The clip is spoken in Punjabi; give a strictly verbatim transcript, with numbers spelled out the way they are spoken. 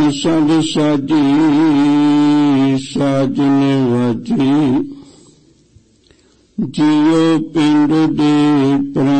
ਸਾਧ ਸਾਜੀ ਸਾਜ ਨਿਵਾਜੀ, ਜਿਉ ਪਿੰਡ ਦੇ ਪ੍ਰਾਣ